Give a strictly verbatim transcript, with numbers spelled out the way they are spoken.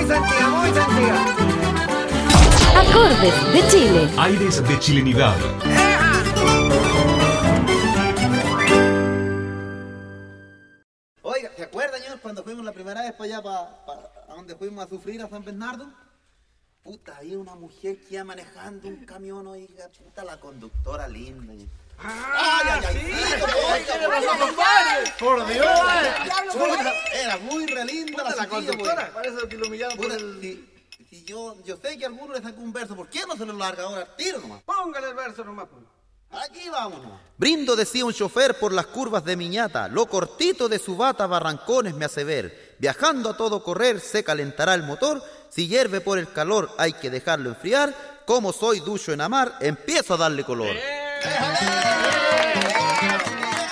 muy sentida, muy sentida. Acordes de Chile. Aires de chilenidad. Oiga, ¿se acuerdan, señor, cuando fuimos la primera vez para allá, para, para a donde fuimos a sufrir a San Bernardo? Puta, había una mujer que iba manejando un camión, oiga, puta, la conductora linda. ¡Ah, ay, ay, sí! ay, ¡Oiga, ¡por Dios! Puta, era muy re linda la, la conductora! Parece que lo humillaron por el... Si, si yo, yo sé que a alguno le sacó un verso, ¿por qué no se lo larga ahora al tiro nomás? Póngale el verso nomás, pues. Aquí vámonos. Brindo, decía un chofer, por las curvas de Miñata, lo cortito de su bata barrancones me hace ver. Viajando a todo correr se calentará el motor, si hierve por el calor hay que dejarlo enfriar. Como soy ducho en amar, empiezo a darle color. ¡Eh!